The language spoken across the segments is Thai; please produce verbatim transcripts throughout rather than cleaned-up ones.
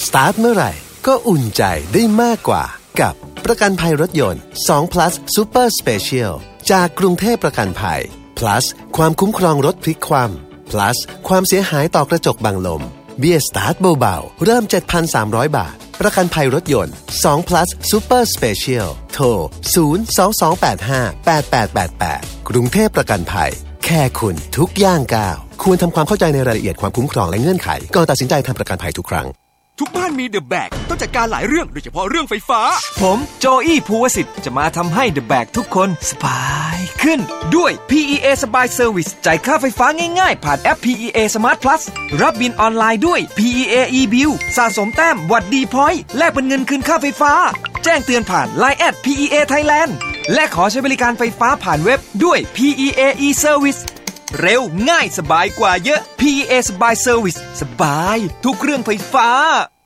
สตาร์ทเมื่อไหร่ก็อุ่นใจได้มากกว่ากับประกันภัยรถยนต์สอง plus Super Special จากกรุงเทพประกันภัย plus ความคุ้มครองรถพลิกคว่ำ plus ความเสียหายต่อกระจกบังลมเบี้ยสตาร์ทเบาๆเริ่ม เจ็ดพันสามร้อย บาทประกันภัยรถยนต์สอง plus Super Special โทรศูนย์ สอง สอง แปด ห้า แปด แปด แปด แปดกรุงเทพประกันภัยแค่คุณทุกย่างก้าวควรทำความเข้าใจในรายละเอียดความคุ้มครองและเงื่อนไขก่อนตัดสินใจทำประกันภัยทุกครั้งทุกบ้านมีเดอะแบกต้องจัดการหลายเรื่องโดยเฉพาะเรื่องไฟฟ้าผมโจอี้ภูวสิทธิ์จะมาทำให้เดอะแบกทุกคนสบายขึ้นด้วย พี อี เอ สบายเซอร์วิสจ่ายค่าไฟฟ้าง่ายๆผ่านแอป พี อี เอ Smart Plus รับบิลออนไลน์ด้วย พี อี เอ e-bill สะสมแต้มวัดดีพอยต์แลกเป็นเงินคืนค่าไฟฟ้าแจ้งเตือนผ่าน ไลน์ แอท พี อี เอ Thailand และขอใช้บริการไฟฟ้าผ่านเว็บด้วย พี อี เอ e-serviceเร็วง่ายสบายกว่าเยอะ พี อี เอ สบายเซอร์วิสสบายทุกเรื่องไฟฟ้า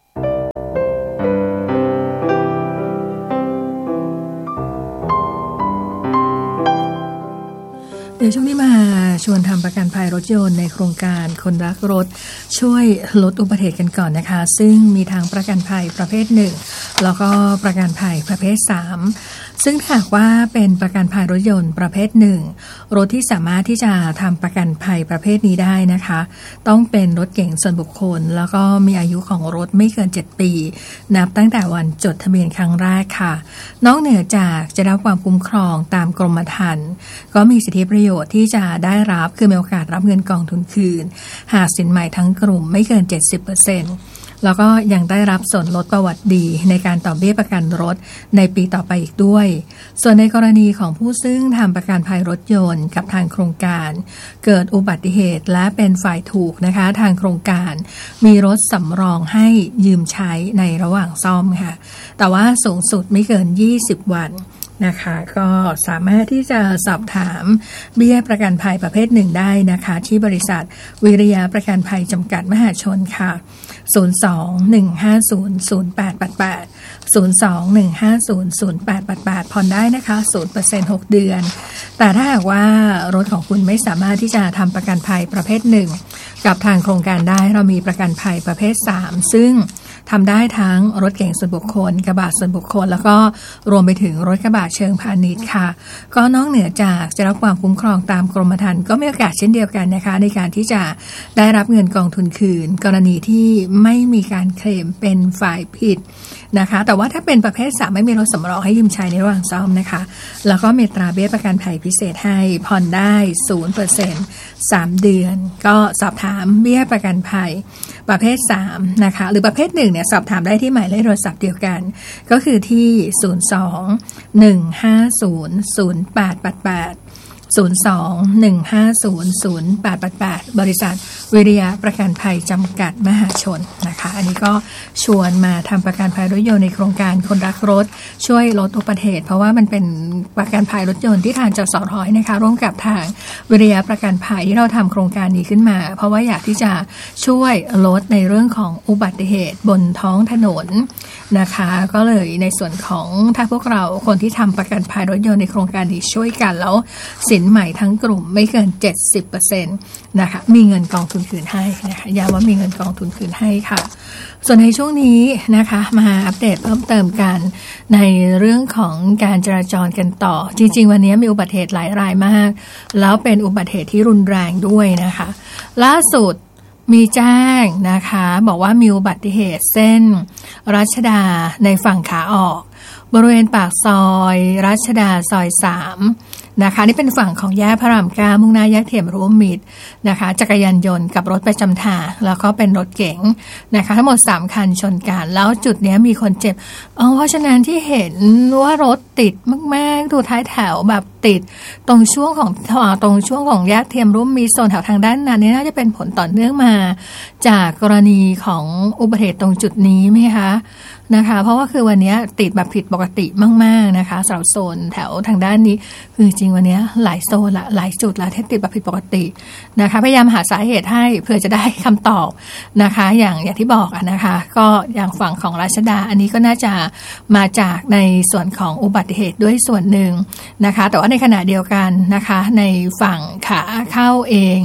เดี๋ยวช่วงนี้มาชวนทำประกันภัยรถยนต์ในโครงการคนรักรถช่วยลดอุบัติเหตุกันก่อนนะคะซึ่งมีทั้งประกันภัยประเภทหนึ่งแล้วก็ประกันภัยประเภทสามซึ่งหากว่าเป็นประกันภัยรถยนต์ประเภทหนึ่งรถที่สามารถที่จะทำประกันภัยประเภทนี้ได้นะคะต้องเป็นรถเก๋งส่วนบุคคลแล้วก็มีอายุของรถไม่เกินเจ็ดปีนับตั้งแต่วันจดทะเบียนครั้งแรกค่ะนอกเหนือจากจะได้รับความคุ้มครองตามกรมธรรม์ก็มีสิทธิประโยชน์ที่จะได้รับคือมีโอกาสรับเงินกองทุนคืนหากสินใหม่ทั้งกลุ่มไม่เกิน เจ็ดสิบเปอร์เซ็นต์แล้วก็ยังได้รับส่วนลดประวัติดีในการต่อเบี้ยประกันรถในปีต่อไปอีกด้วยส่วนในกรณีของผู้ซึ่งทำประกันภัยรถยนต์กับทางโครงการเกิดอุบัติเหตุและเป็นฝ่ายถูกนะคะทางโครงการมีรถสำรองให้ยืมใช้ในระหว่างซ่อมค่ะแต่ว่าสูงสุดไม่เกินยี่สิบวันนะคะก็สามารถที่จะสอบถามเบี้ยประกันภัยประเภทหนึ่งได้นะคะที่บริษัทวิริยะประกันภัยจำกัดมหาชนค่ะศูนย์ สอง หนึ่ง ห้า ศูนย์ ศูนย์ แปด แปด แปด ศูนย์ สอง หนึ่ง ห้า ศูนย์ ศูนย์ แปด แปด แปดผ่อนได้นะคะ ศูนย์เปอร์เซ็นต์ หกเดือนแต่ถ้าหากว่ารถของคุณไม่สามารถที่จะทำประกันภัยประเภทหนึ่งกับทางโครงการได้เรามีประกันภัยประเภทสามซึ่งทำได้ทั้งรถเก๋งส่วนบุคคลกระบะส่วนบุคคลแล้วก็รวมไปถึงรถกระบะเชิงพาณิชย์ค่ะก็นอกเหนือจากจะรับความคุ้มครองตามกรมธรรม์ก็มีโอกาสเช่นเดียวกันนะคะในการที่จะได้รับเงินกองทุนคืนกรณีที่ไม่มีการเคลมเป็นฝ่ายผิดนะคะแต่ว่าถ้าเป็นประเภทสามไม่มีรถสำรองให้ยืมใช้ในระหว่างซ่อมนะคะแล้วก็มีตราเบี้ยประกันภัยพิเศษให้ผ่อนได้ ศูนย์เปอร์เซ็นต์ สามเดือนก็สอบถามเบี้ยประกันภัยประเภทสามนะคะหรือประเภทหนึ่งเนี่ยสอบถามได้ที่หมายเลขโทรศัพท์เดียวกันก็คือที่ศูนย์ สอง หนึ่ง ห้า ศูนย์ ศูนย์ แปด แปด แปด ศูนย์ สอง หนึ่ง ห้า ศูนย์ ศูนย์ แปด แปด แปดบริษัทวิริยะประกันภัยจำกัดมหาชนนะคะอันนี้ก็ชวนมาทำประกันภัยรถยนต์ในโครงการคนรักรถช่วยลดอุบัติเหตุเพราะว่ามันเป็นประกันภัยรถยนต์ที่ทางจสท.นะคะร่วมกับทางวิริยะประกันภัยที่เราทำโครงการนี้ขึ้นมาเพราะว่าอยากที่จะช่วยลดในเรื่องของอุบัติเหตุบนท้องถนนนะคะก็เลยในส่วนของถ้าพวกเราคนที่ทำประกันภัยรถยนต์ในโครงการนี้ช่วยกันแล้วสินใหม่ทั้งกลุ่มไม่เกิน เจ็ดสิบเปอร์เซ็นต์ นะคะมีเงินกองทุนคืนให้นะคะย้ำว่ามีเงินกองทุนคืนให้ค่ะส่วนในช่วงนี้นะคะมาอัปเดตเพิ่มเติมกันในเรื่องของการจราจรกันต่อจริงๆวันนี้มีอุบัติเหตุหลายรายมากแล้วเป็นอุบัติเหตุที่รุนแรงด้วยนะคะล่าสุดมีแจ้งนะคะบอกว่ามีอุบัติเหตุเส้นรัชดาในฝั่งขาออกบริเวณปากซอยรัชดาซอยสามนะคะนี่เป็นฝั่งของแยกพระรามเก้ามุ่งหน้าแยกเทียมร่วมมิตรนะคะจักรยานยนต์กับรถประจำทางแล้วก็เป็นรถเก๋งนะคะทั้งหมดสามคันชนกันแล้วจุดนี้มีคนเจ็บอ๋อเพราะฉะนั้นที่เห็นว่ารถติดมากๆดูท้ายแถวแบบติดตรงช่วงของตรงช่วงของแยกเทียมร่วมมิตรโซนแถวทางด้านนั้นนี่น่าจะเป็นผลต่อเนื่องมาจากกรณีของอุบัติเหตุตรงจุดนี้ไหมคะนะคะเพราะว่าคือวันนี้ติดแบบผิดปกติมากๆนะคะสำหรับโซนแถวทางด้านนี้คือจริงวันนี้หลายโซนละหลายจุดละที่ติดแบบผิดปกตินะคะพยายามหาสาเหตุให้เพื่อจะได้คำตอบนะคะอย่างอย่างที่บอกอะนะคะก็อย่างฝั่งของรัชดาอันนี้ก็น่าจะมาจากในส่วนของอุบัติเหตุด้วยส่วนหนึ่งนะคะแต่ว่าในขณะเดียวกันนะคะในฝั่งขาเข้าเอง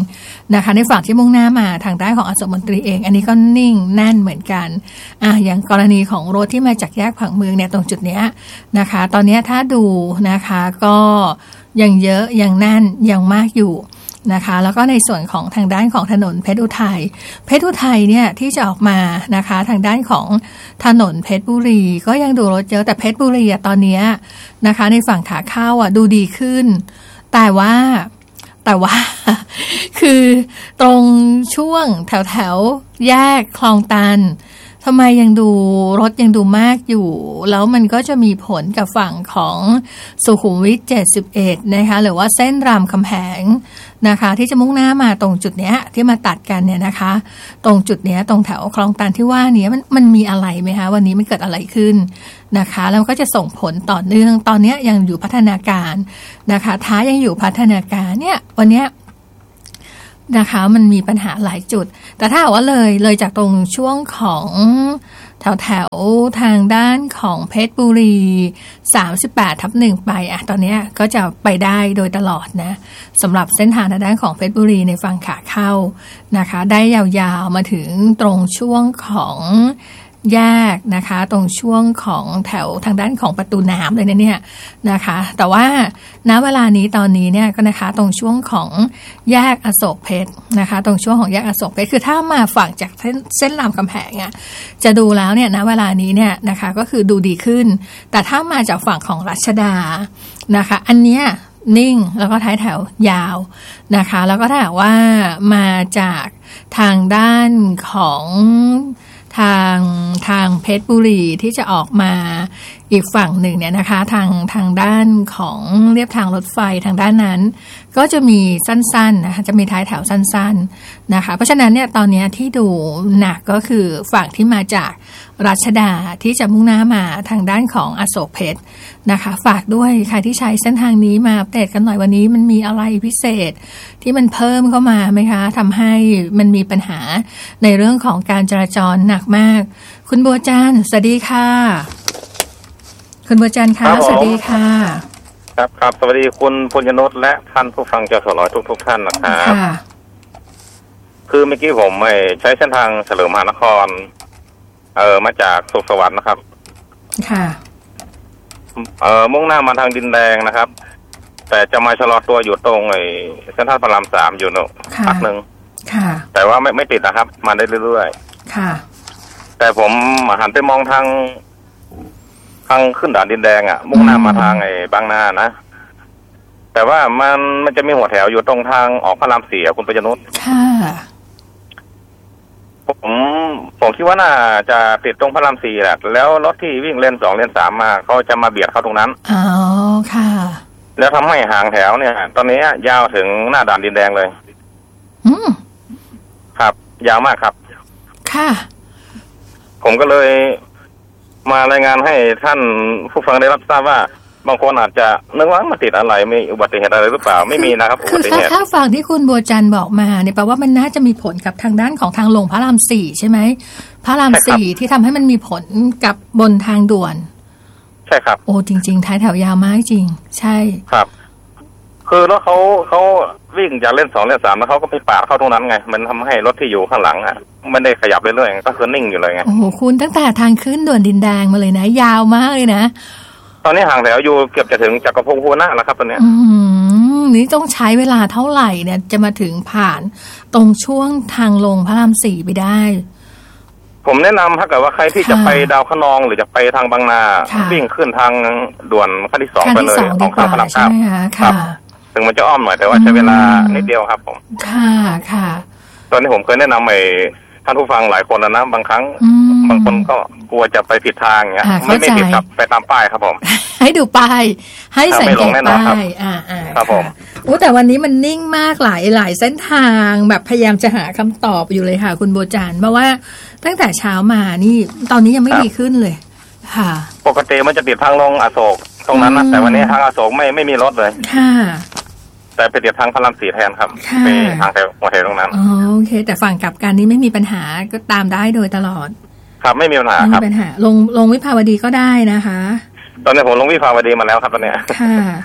นะคะในฝั่งที่มุ่งหน้ามาทางด้านของอโศกมนตรีเองอันนี้ก็นิ่งแน่นเหมือนกันอ่ะอย่างกรณีของรถที่มาจากแยกผังเมืองเนี่ยตรงจุดเนี้ยนะคะตอนนี้ถ้าดูนะคะก็ยังเยอะยังแน่นยังมากอยู่นะคะแล้วก็ในส่วนของทางด้านของถนนเพชรอุทัยเพชรอุทัยเนี่ยที่จะออกมานะคะทางด้านของถนนเพชรบุรีก็ยังดูรถเยอะแต่เพชรบุรีตอนนี้นะคะในฝั่งขาเข้าอ่ะดูดีขึ้นแต่ว่าแต่ว่า คือตรงช่วงแถวแถวแยกคลองตันทำไมยังดูรถยังดูมากอยู่แล้วมันก็จะมีผลกับฝั่งของสุขุมวิทเจ็ดสิบเอ็ดนะคะหรือว่าเส้นรามคำแหงนะคะที่จะมุ่งหน้ามาตรงจุดเนี้ยที่มาตัดกันเนี่ยนะคะตรงจุดเนี้ยตรงแถวคลองตันที่ว่านี้มันมันมีอะไรไหมคะวันนี้มันเกิดอะไรขึ้นนะคะแล้วก็จะส่งผลต่อเนื่องตอนนี้ยังอยู่พัฒนาการนะคะท้ายยังอยู่พัฒนาการเนี่ยวันเนี้ยนะคะมันมีปัญหาหลายจุดแต่ถ้าว่าเลยเลยจากตรงช่วงของแถวแถวทางด้านของเพชรบุรีสามสิบแปดทับหนึ่งไปอ่ะตอนนี้ก็จะไปได้โดยตลอดนะสำหรับเส้นทางทางด้านของเพชรบุรีในฝั่งขาเข้านะคะได้ยาวๆมาถึงตรงช่วงของแยกนะคะตรงช่วงของแถวทางด้านของประตูน้ำเลยนะเนี่ยนะคะแต่ว่าณเวลานี้ตอนนี้เนี่ยก็นะคะตรงช่วงของแยกอโศกเพชรนะคะตรงช่วงของแยกอโศกเพชรคือถ้ามาฝั่งจากเส้นเส้นรามคำแหงอ่ะจะดูแล้วเนี่ยณเวลานี้เนี่ยนะคะก็คือดูดีขึ้นแต่ถ้ามาจากฝั่งของรัชดานะคะอันเนี้ยนิ่งแล้วก็ท้ายแถวยาวนะคะแล้วก็ถ้าว่ามาจากทางด้านของทางทางเพชรบุรีที่จะออกมาอีกฝั่งหนึ่งเนี่ยนะคะทางทางด้านของเรียบทางรถไฟทางด้านนั้นก็จะมีสั้นๆนะคะจะมีท้ายแถวสั้นๆนะคะเพราะฉะนั้นเนี่ยตอนนี้ที่ดูหนักก็คือฝั่งที่มาจากรัชดาที่จะมุ่งหน้ามาทางด้านของอโศกเพชรนะคะฝากด้วยใครที่ใช้เส้นทางนี้มาอัปเดตกันหน่อยวันนี้มันมีอะไรพิเศษที่มันเพิ่มเข้ามาไหมคะทำให้มันมีปัญหาในเรื่องของการจราจรหนักมากคุณบัวจันทร์สวัสดีค่ะคุณบัวจันทร์ค่ะสวัสดีค่ะครับครับสวัสดีคุณปุญญนุชและท่านผู้ฟังเจ้าสลอยทุกทุกท่านนะครับคือเมื่อกี้ผมใช้เส้นทางเฉลิมมหานครเออมาจากสุขสวัสดิ์นะครับค่ะเออมุ่งหน้ามาทางดินแดงนะครับแต่จะมาชะลอตัวอยู่ตรงไอ้เส้นทางพระรามสามอยู่เนอะพักหนึ่งค่ะแต่ว่าไม่ไม่ติดนะครับมาได้เรื่อยๆค่ะแต่ผมหันไปมองทางทางขึ้นด่านดินแดงอ่ะมุ่งหน้ามาทางไอ้บางนานะแต่ว่ามันมันจะมีหัวแถวอยู่ตรงทางออกพระรามสี่คุณปัญญนุชค่ะผมผมคิดว่าน่าจะติดตรงพระรามสี่แหละแล้วรถที่วิ่งเลนสองเลนสามมาเขาจะมาเบียดเข้าตรงนั้นอ๋อค่ะแล้วทำให้ห่างแถวเนี่ยตอนนี้ยาวถึงหน้าด่านดินแดงเลยอืมครับยาวมากครับค่ะผมก็เลยมารายงานให้ท่านผู้ฟังได้รับทราบว่าบางคนอาจจะนึกว่ามาติดอะไรมีอุบัติเหตุอะไรหรือเปล่าไม่มีนะครับอุบัติเหตุถ้าฟังที่คุณบัวจันทร์บอกมาเนี่ยแปลว่ามันน่าจะมีผลกับทางด้านของทางลงพระรามสี่ใช่ไหมพระรามสี่ที่ทำให้มันมีผลกับบนทางด่วนใช่ครับโอ้จริงๆท้ายแถวยาวมากจริงใช่ครับคือรถเขาเขาวิ่งจากเลนสองเลนสามแล้วเขาก็ไปปาดเข้าตรงนั้นไงมันทำให้รถที่อยู่ข้างหลังอ่ะไม่ได้ขยับเรื่อยๆก็คือนิ่งอยู่เลยไงโอ้โหคุณตั้งแต่ทางขึ้นด่วนดินแดงมาเลยนะยาวมากเลยนะตอนนี้ห่างแถวอยู่เกือบจะถึงจักรพงศ์ภูนาแล้วครับตอนนี้อืมนี่ต้องใช้เวลาเท่าไหร่เนี่ยจะมาถึงผ่านตรงช่วงทางลงพระรามสี่ไปได้ผมแนะนำถ้าเกิดว่าใครที่จะไปดาวคะนองหรือจะไปทางบางนาวิ่งขึ้นทางด่วนขั้นที่สองไปเลยออกทางพระรามเก้าครับถึงมันจะอ้อมหน่อยแต่ว่าใช้เวลานิดเดียวครับผมค่ะค่ะตอนนี้ผมเคยแนะนำไอ้ท่านผู้ฟังหลายคนแล้วนะบางครั้งบางคนก็กลัวจะไปผิดทางเงี้ยไม่ไม่ผิดครับไปตามป้ายครับผมให้ดูป้ายให้สังเกตป้ายอ่าอ่าครับผมโอ้แต่วันนี้มันนิ่งมากหลายหลายเส้นทางแบบพยายามจะหาคำตอบอยู่เลยค่ะคุณโบจันเพราะว่าตั้งแต่เช้ามานี่ตอนนี้ยังไม่ดีขึ้นเลยค่ะปกติมันจะติดทางลงอโศกตรงนั้นนะแต่วันนี้ทางอโศกไม่ไม่มีรถเลยค่ะแต่ไปติดทางพระรามสี่แทนครับไปทางแถวหัวแถวตรงนั้นอ๋อโอเคแต่ฝั่งกลับกันนี้ไม่มีปัญหาก็ตามได้โดยตลอดครับไม่มีปัญหาครับไม่มีปัญหาลงลงวิภาวดีก็ได้นะคะตอนนี้ผมลงวิภาวดีมาแล้วครับตอนนี้ค่ะ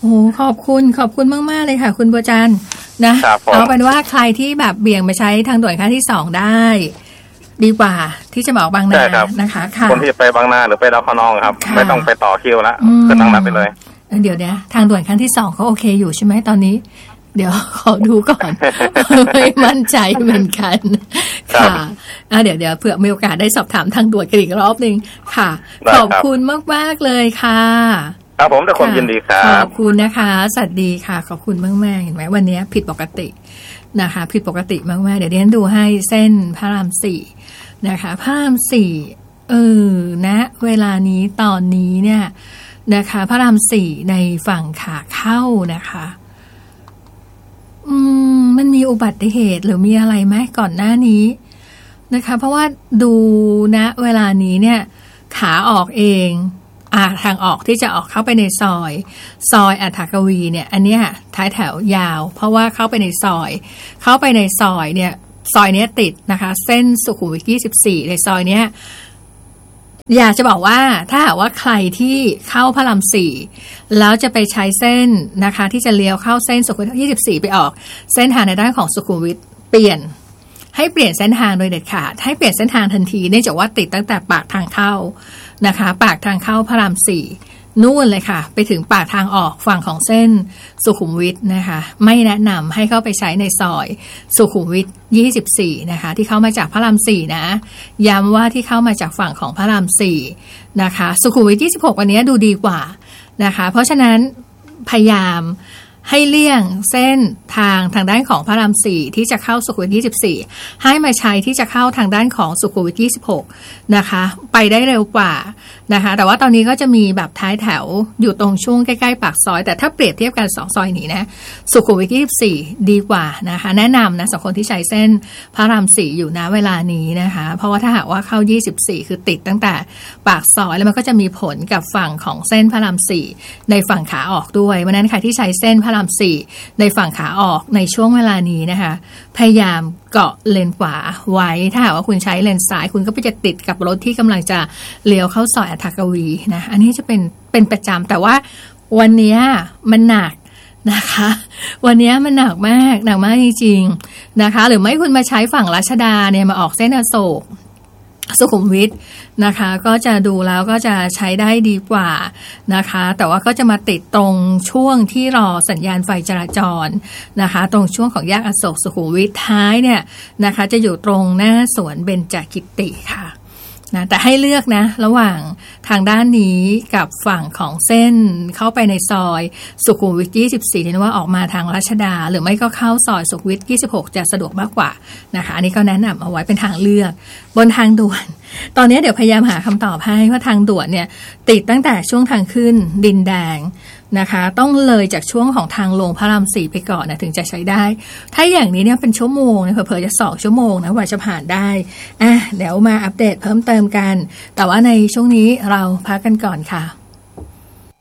โอ้ขอบคุณขอบคุณมากๆเลยค่ะคุณบัวจันทร์นะเอาเป็นว่าใครที่แบบเบี่ยงไปใช้ทางด่วนขั้นที่สองได้ดีกว่าที่จะมาออกบางนานะคะค่ะคนที่จะไปบางนาหรือไปดาวคะนองครับไม่ต้องไปต่อคิวแล้วก็นั่งนั้นไปเลยเดี๋ยวเนี้ยทางด่วนขั้นที่สองเขาโอเคอยู่ใช่ไหมตอนนี้เดี๋ยวขอดูก่อนไม่มั่นใจเหมือนกันค่ะอ่ะเดี๋ยวเดี๋ยวเผื่อมีโอกาสได้สอบถามทางด่วนกันอีกรอบนึงค่ะขอบคุณมากๆเลยค่ะครับผมด้วยความยินดีครับขอบคุณนะคะสวัสดีค่ะขอบคุณมากๆเห็นไหมวันนี้ผิดปกตินะคะผิดปกติมากๆเดี๋ยวดิฉันดูให้เส้นพระรามสี่นะคะพระรามสี่เออนะเวลานี้ตอนนี้เนี่ยนะคะพระรามสี่ในฝั่งขาเข้านะคะอืมมันมีอุบัติเหตุหรือมีอะไรไหมก่อนหน้านี้นะคะเพราะว่าดูนะเวลานี้เนี่ยขาออกเองอ่าทางออกที่จะออกเข้าไปในซอยซอยอัฏฐกวีเนี่ยอันเนี้ยท้ายแถวยาวเพราะว่าเข้าไปในซอยเข้าไปในซอยเนี่ยซอยเนี้ยติดนะคะเส้นสุขุมวิทยี่สิบสี่ในซอยเนี้ยอยากจะบอกว่าถ้าหากว่าใครที่เข้าพระรามสี่แล้วจะไปใช้เส้นนะคะที่จะเลี้ยวเข้าเส้นสุขุมวิทยี่สิบสี่ไปออกเส้นทางในด้านของสุขุมวิทเปลี่ยนให้เปลี่ยนเส้นทางโดยเด็ดขาดให้เปลี่ยนเส้นทางทันทีเนื่องจากว่าติดตั้งแต่ปากทางเข้านะคะปากทางเข้าพระรามสี่นู่นเลยค่ะไปถึงปากทางออกฝั่งของเส้นสุขุมวิทนะคะไม่แนะนำให้เข้าไปใช้ในซอยสุขุมวิทยี่สิบสี่นะคะที่เข้ามาจากพระรามสี่นะย้ำว่าที่เข้ามาจากฝั่งของพระรามสี่นะคะสุขุมวิทยี่สิบหกอันนี้ดูดีกว่านะคะเพราะฉะนั้นพยายามให้เลี่ยงเส้นทางทางด้านของพระรามสี่ที่จะเข้าสุขุมวิทยี่สิบสี่ให้มาใช้ที่จะเข้าทางด้านของสุขุมวิทยี่สิบหกนะคะไปได้เร็วกว่านะคะแต่ว่าตอนนี้ก็จะมีแบบท้ายแถวอยู่ตรงช่วงใกล้ๆปากซอยแต่ถ้าเปรียบเทียบกันสองซอยนี้นะสุขุมวิทยี่สิบสี่ดีกว่านะคะแนะนำนะสำหรับคนที่ใช้เส้นพระรามสี่อยู่นะเวลานี้นะคะเพราะว่าถ้าหากว่าเข้ายี่สิบสี่คือติดตั้งแต่ปากซอยแล้วมันก็จะมีผลกับฝั่งของเส้นพระรามสี่ในฝั่งขาออกด้วยเพราะนั้นใครที่ใช้เส้นพระรามสี่ในฝั่งขาออกในช่วงเวลานี้นะคะพยายามเกาะเลนขวาไว้ถ้าหากว่าคุณใช้เลนซ้ายคุณก็ไปจะติดกับรถที่กำลังจะเลี้ยวเข้าซอยอัฏฐกวีนะอันนี้จะเป็นเป็นประจำแต่ว่าวันนี้มันหนักนะคะวันนี้มันหนักมากหนักมากจริงๆนะคะหรือไม่คุณมาใช้ฝั่งรัชดาเนี่ยมาออกเส้นอโศกสุขุมวิทนะคะก็จะดูแล้วก็จะใช้ได้ดีกว่านะคะแต่ว่าก็จะมาติดตรงช่วงที่รอสัญญาณไฟจราจรนะคะตรงช่วงของแยกอโศกสุขุมวิทท้ายเนี่ยนะคะจะอยู่ตรงหน้าสวนเบญจกิติค่ะนะแต่ให้เลือกนะระหว่างทางด้านนี้กับฝั่งของเส้นเข้าไปในซอยสุขุมวิทยี่สิบสี่นี่ว่าออกมาทางรัชดาหรือไม่ก็เข้าซอยสุขุมวิทยี่สิบหกจะสะดวกมากกว่านะคะอันนี้ก็แนะนำเอาไว้เป็นทางเลือกบนทางด่วนตอนนี้เดี๋ยวพยายามหาคำตอบให้ว่าทางด่วนเนี่ยติดตั้งแต่ช่วงทางขึ้นดินแดงนะคะต้องเลยจากช่วงของทางลงพระรามสี่ไปก่อนนะถึงจะใช้ได้ถ้าอย่างนี้เนี่ยเป็นชั่วโมงนะเผลอๆจะสองชั่วโมงนะกว่าจะผ่านได้อ่ะเดี๋ยวมาอัปเดตเพิ่มเติมกันแต่ว่าในช่วงนี้เราพักกันก่อนค่ะ